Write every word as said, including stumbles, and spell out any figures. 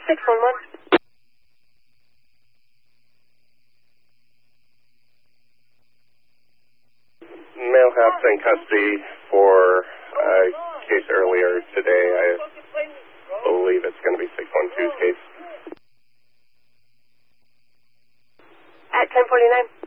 six one one. Male House in custody for a case earlier today. I believe it's going to be six one two's case. At ten forty-nine.